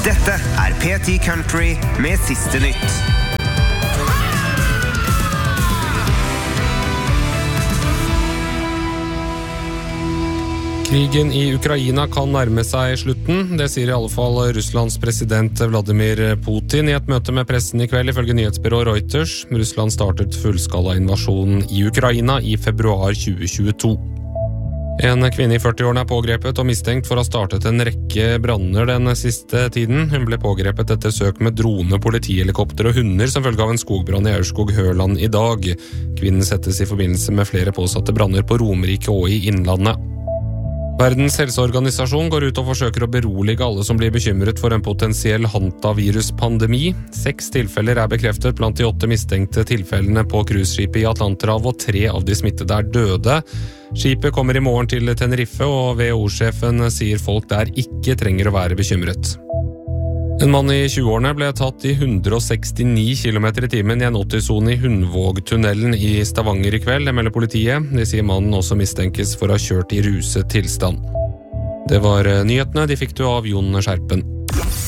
Dette P10 Country med siste nytt. Krigen i Ukraina kan nærme seg slutten, det sier i alle fall Russlands president Vladimir Putin i et møte med pressen i kveld ifølge nyhetsbyrået Reuters. Russland startet fullskala invasjonen i Ukraina i februar 2022. En kvinne i 40-årene pågrepet og mistenkt for å ha startet en rekke branner den siste tiden. Hun ble pågrepet etter søk med drone, politihelikopter og hunder som følge av en skogbrann i Aurskog-Høland i dag. Kvinnen settes i forbindelse med flere påsatte branner på Romerike og i Innlandet. Verdens helseorganisasjon går ut og forsøker å berolige alle som blir bekymret for en potensiell hantaviruspandemi. 6 tilfeller bekreftet blant de 8 mistenkte tilfellene på cruiseskipet i Atlanterhavet, og 3 av de smittede døde. Skipet kommer i morgen til Tenerife, og WHO-sjefen sier folk der ikke trenger å være bekymret. En mann i 20-årene ble tatt i 169 km i timen i en 80-zone i Hundvågtunnelen i Stavanger i kveld, det melder politiet. De sier mannen også mistenkes for å ha kjørt i ruset tilstand. Det var nyhetene, de fikk du av Jon Skjerpen.